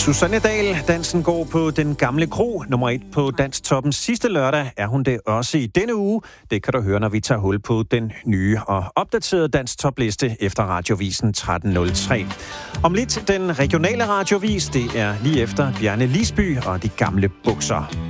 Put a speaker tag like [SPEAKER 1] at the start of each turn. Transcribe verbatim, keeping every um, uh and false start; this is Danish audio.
[SPEAKER 1] Susanne Dahl, dansen går på Den Gamle Kro. Nummer et på Dansktoppens sidste lørdag er hun det også i denne uge. Det kan du høre, når vi tager hul på den nye og opdaterede Dansktopliste efter Radiovisen tretten nul tre. Om lidt den regionale radiovis, det er lige efter Bjarne Lisby og De Gamle Bukser.